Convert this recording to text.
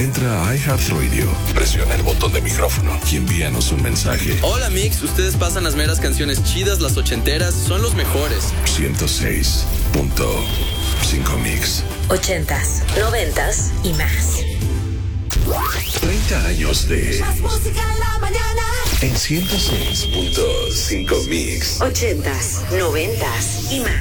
Entra a iHeartRadio, presiona el botón de micrófono y envíanos un mensaje. Hola Mix, ustedes pasan las meras canciones chidas, las ochenteras, son los mejores. 106.5 Mix. 80s, 90s y más. 30 años de Más música en la mañana. en 106.5 Mix. 80s, 90s y más.